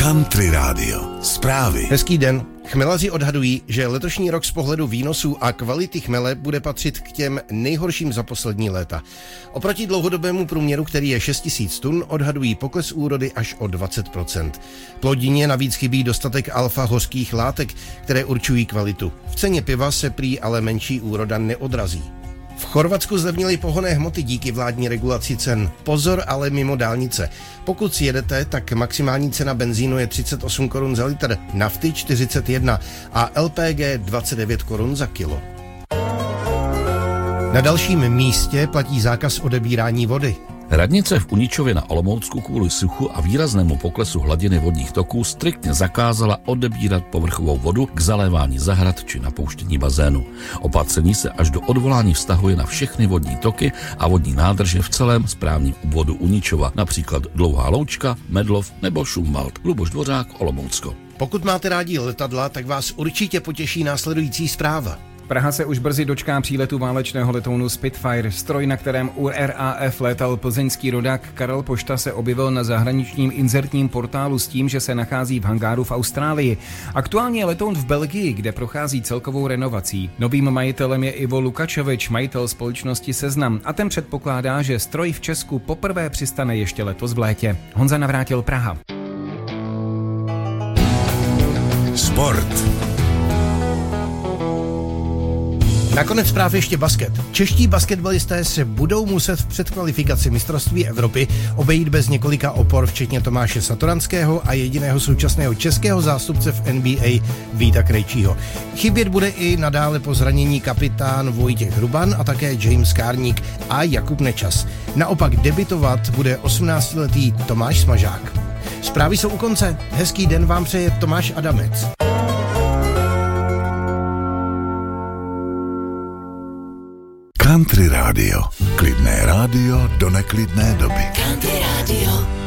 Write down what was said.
Country Radio. Zprávy. Hezký den. Chmelaři odhadují, že letošní rok z pohledu výnosů a kvality chmele bude patřit k těm nejhorším za poslední léta. Oproti dlouhodobému průměru, který je 6 000 tun, odhadují pokles úrody až o 20%. Plodině navíc chybí dostatek alfa hořkých látek, které určují kvalitu. V ceně piva se prý ale menší úroda neodrazí. V Chorvatsku zlevnily pohonné hmoty díky vládní regulaci cen. Pozor, ale mimo dálnice. Pokud si jedete, tak maximální cena benzínu je 38 korun za litr, nafty 41 a LPG 29 korun za kilo. Na dalším místě platí zákaz odebírání vody. Radnice v Uničově na Olomoucku kvůli suchu a výraznému poklesu hladiny vodních toků striktně zakázala odebírat povrchovou vodu k zalévání zahrad či napouštění bazénu. Opatření se až do odvolání vztahuje na všechny vodní toky a vodní nádrže v celém správním obvodu Uničova, například Dlouhá Loučka, Medlov nebo Šumwald. Luboš Dvořák, Olomoucko. Pokud máte rádi letadla, tak vás určitě potěší následující zpráva. Praha se už brzy dočká příletu válečného letounu Spitfire. Stroj, na kterém u RAF létal plzeňský rodák Karel Pošta, se objevil na zahraničním inzertním portálu s tím, že se nachází v hangáru v Austrálii. Aktuálně je letoun v Belgii, kde prochází celkovou renovací. Novým majitelem je Ivo Lukačevič, majitel společnosti Seznam, a ten předpokládá, že stroj v Česku poprvé přistane ještě letos v létě. Honza Navrátil, Praha. Sport. Nakonec zpráv ještě basket. Čeští basketbalisté se budou muset v předkvalifikaci mistrovství Evropy obejít bez několika opor, včetně Tomáše Satoranského a jediného současného českého zástupce v NBA Víta Krejčího. Chybět bude i nadále po zranění kapitán Vojtěch Hruban a také James Kárník a Jakub Nečas. Naopak debitovat bude 18-letý Tomáš Smažák. Zprávy jsou u konce. Hezký den vám přeje Tomáš Adamec. Country Radio. Klidné rádio do neklidné doby. Country Radio.